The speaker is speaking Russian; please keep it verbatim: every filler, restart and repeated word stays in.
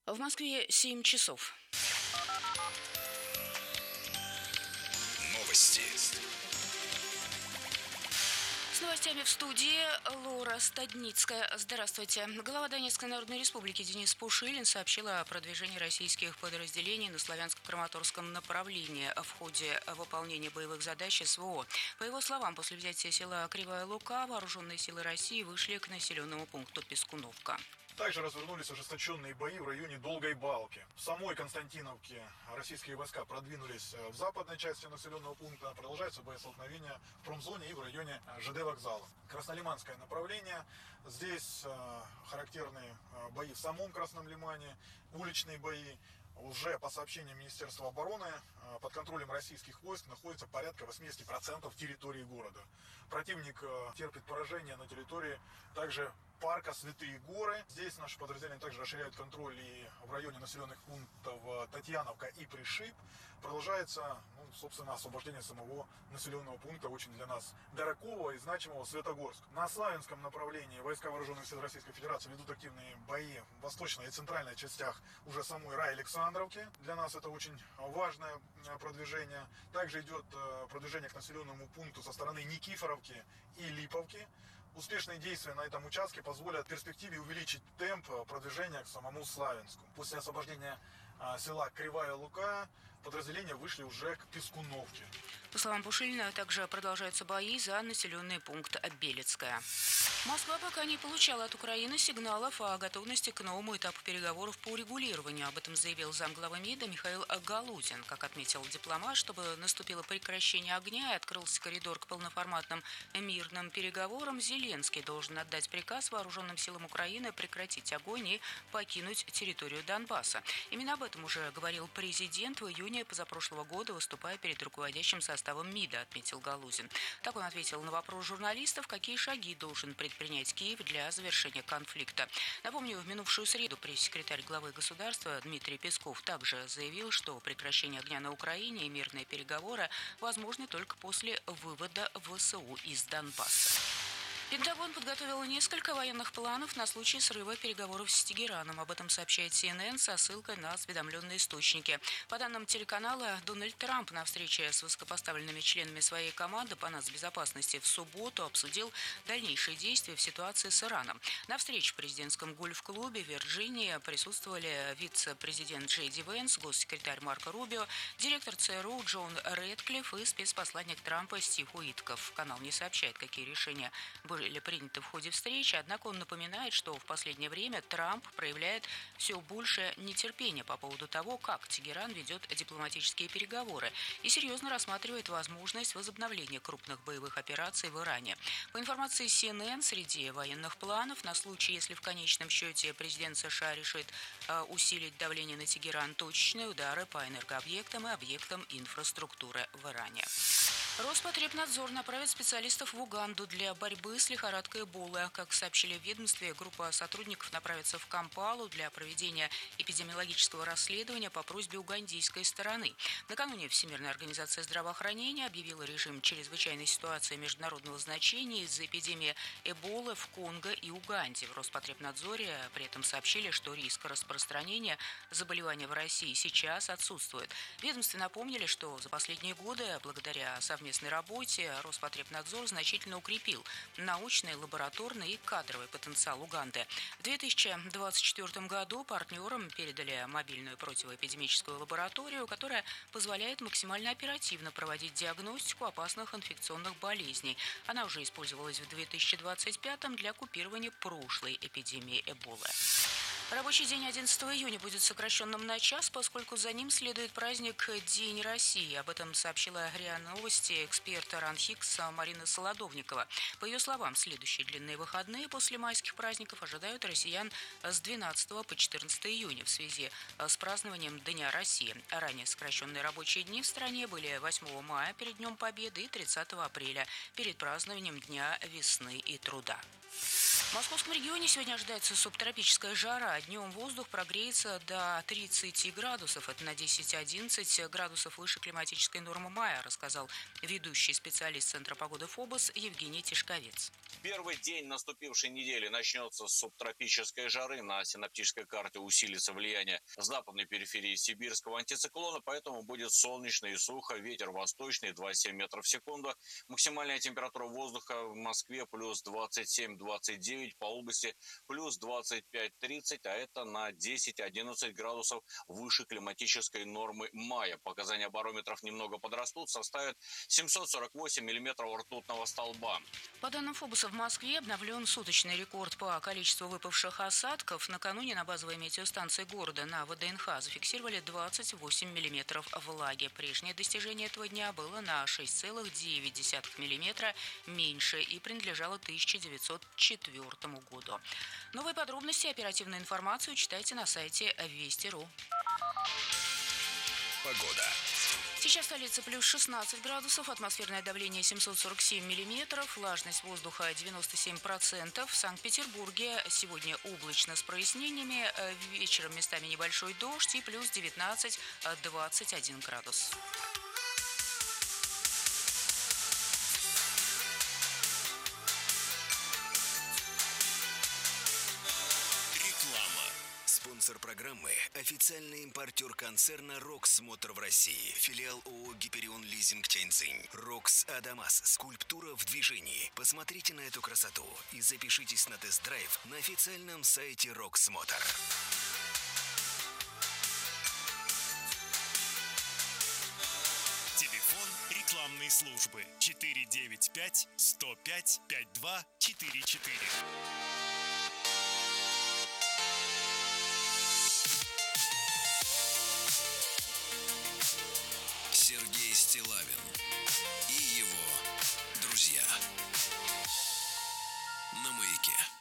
В Москве семь часов. Новости. С новостями в студии Лора Стадницкая. Здравствуйте. Глава Донецкой Народной Республики Денис Пушилин сообщил о продвижении российских подразделений на Славянско-Краматорском направлении в ходе выполнения боевых задач СВО. По его словам, после взятия села Кривая Лука вооруженные силы России вышли к населенному пункту Пескуновка. Также развернулись ожесточенные бои в районе Долгой Балки. В самой Константиновке российские войска продвинулись в западной части населенного пункта. Продолжаются боестолкновения в промзоне и в районе ЖД вокзала. Краснолиманское направление. Здесь э, характерные бои в самом Красном Лимане, уличные бои. Уже по сообщениям Министерства обороны под контролем российских войск находится порядка восемьдесят процентов территории города. Противник терпит поражение на территории также парка Святые Горы. Здесь наши подразделения также расширяют контроль и в районе населенных пунктов Татьяновка и Пришиб. Продолжается, ну, собственно, освобождение самого населенного пункта, очень для нас дорогого и значимого Светогорск. На Славянском направлении войска вооруженных сил Российской Федерации ведут активные бои в восточной и центральной частях уже самой Рай-Александровки. Для нас это очень важное продвижение. Также идет продвижение к населенному пункту со стороны Никифоровки и Липовки. Успешные действия на этом участке позволят в перспективе увеличить темп продвижения к самому Славянску. После освобождения села Кривая Лука подразделения вышли уже к Пескуновке. По словам Пушилина, также продолжаются бои за населенный пункт Белецкая. Москва пока не получала от Украины сигналов о готовности к новому этапу переговоров по урегулированию. Об этом заявил замглавы МИДа Михаил Галузин. Как отметил дипломат, чтобы наступило прекращение огня и открылся коридор к полноформатным мирным переговорам, Зеленский должен отдать приказ вооруженным силам Украины прекратить огонь и покинуть территорию Донбасса. Именно об этом уже говорил президент в июне позапрошлого года, выступая перед руководящим составом МИДа, отметил Галузин. Так он ответил на вопрос журналистов, какие шаги должен предпринять Киев для завершения конфликта. Напомню, в минувшую среду пресс-секретарь главы государства Дмитрий Песков также заявил, что прекращение огня на Украине и мирные переговоры возможны только после вывода ВСУ из Донбасса. Пентагон подготовил несколько военных планов на случай срыва переговоров с Тегераном. Об этом сообщает Си Эн Эн со ссылкой на осведомленные источники. По данным телеканала, Дональд Трамп на встрече с высокопоставленными членами своей команды по нацбезопасности в субботу обсудил дальнейшие действия в ситуации с Ираном. На встрече в президентском гольф-клубе в Вирджинии присутствовали вице-президент Джей Ди Венс, госсекретарь Марко Рубио, директор Цэ Эр У Джон Рэдклифф и спецпосланник Трампа Стив Уитков. Канал не сообщает, какие решения были были приняты в ходе встречи, однако он напоминает, что в последнее время Трамп проявляет все большее нетерпение по поводу того, как Тегеран ведет дипломатические переговоры и серьезно рассматривает возможность возобновления крупных боевых операций в Иране. По информации Си Эн Эн, среди военных планов на случай, если в конечном счете президент США решит э, усилить давление на Тегеран, точечные удары по энергообъектам и объектам инфраструктуры в Иране. Роспотребнадзор направит специалистов в Уганду для борьбы с лихорадкой Эболы. Как сообщили в ведомстве, группа сотрудников направится в Кампалу для проведения эпидемиологического расследования по просьбе угандийской стороны. Накануне Всемирная организация здравоохранения объявила режим чрезвычайной ситуации международного значения из-за эпидемии Эболы в Конго и Уганде. В Роспотребнадзоре при этом сообщили, что риск распространения заболевания в России сейчас отсутствует. В ведомстве напомнили, что за последние годы, благодаря совместной совместной работе Роспотребнадзор значительно укрепил научный, лабораторный и кадровый потенциал Уганды. В две тысячи двадцать четвёртом году партнерам передали мобильную противоэпидемическую лабораторию, которая позволяет максимально оперативно проводить диагностику опасных инфекционных болезней. Она уже использовалась в две тысячи двадцать пятом для купирования прошлой эпидемии Эболы. Рабочий день одиннадцатого июня будет сокращенным на час, поскольку за ним следует праздник День России. Об этом сообщила РИА Новости эксперт РАНХИКС Марина Солодовникова. По ее словам, следующие длинные выходные после майских праздников ожидают россиян с двенадцатого по четырнадцатое июня в связи с празднованием Дня России. Ранее сокращенные рабочие дни в стране были восьмого мая перед Днем Победы и тридцатого апреля перед празднованием Дня весны и труда. В московском регионе сегодня ожидается субтропическая жара. тепла. Днем воздух прогреется до тридцати градусов. Это на десять-одиннадцать градусов выше климатической нормы мая, рассказал ведущий специалист Центра погоды ФОБОС Евгений Тишковец. Первый день наступившей недели начнется с субтропической жары. На синоптической карте усилится влияние западной периферии сибирского антициклона, поэтому будет солнечно и сухо. Ветер восточный двадцать семь метров в секунду. Максимальная температура воздуха в Москве плюс двадцать семь - двадцать девять, по области плюс двадцать пять - тридцать, а это на десять-одиннадцать градусов выше климатической нормы мая. Показания барометров немного подрастут, составят семьсот сорок восемь миллиметров ртутного столба. По данным ФОБОСа, в Москве обновлен суточный рекорд по количеству выпавших осадков. Накануне на базовой метеостанции города на ВДНХ зафиксировали двадцать восемь миллиметров влаги. Прежнее достижение этого дня было на шесть целых девять десятых миллиметра меньше и принадлежало тысяча девятьсот четвёртому году. Новые подробности и оперативную информацию читайте на сайте Вести точка ру. Погода. Сейчас в столице плюс шестнадцать градусов, атмосферное давление семьсот сорок семь миллиметров, влажность воздуха девяносто семь процентов. В Санкт-Петербурге сегодня облачно с прояснениями, вечером местами небольшой дождь и плюс девятнадцать - двадцать один градус. Спонсор программы – официальный импортер концерна «Рокс Мотор» в России. Филиал ООО «Гиперион Лизинг» Тяньцзинь. «Рокс Адамас» – скульптура в движении. Посмотрите на эту красоту и запишитесь на тест-драйв на официальном сайте «Рокс Мотор». Телефон рекламной службы четыре девять пять сто пять пятьдесят два четыре четыре. Сергей Стиллавин и его друзья на Маяке.